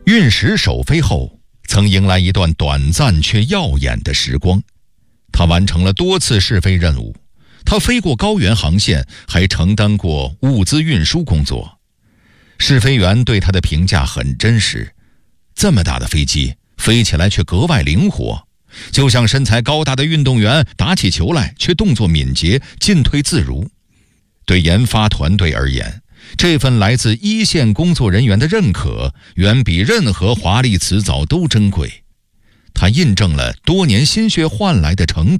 运10首飞后，曾迎来一段短暂却耀眼的时光。他完成了多次试飞任务，他飞过高原航线，还承担过物资运输工作。试飞员对他的评价很真实，这么大的飞机飞起来却格外灵活，就像身材高大的运动员打起球来却动作敏捷，进退自如。对研发团队而言，这份来自一线工作人员的认可远比任何华丽辞藻都珍贵。它印证了多年心血换来的成果。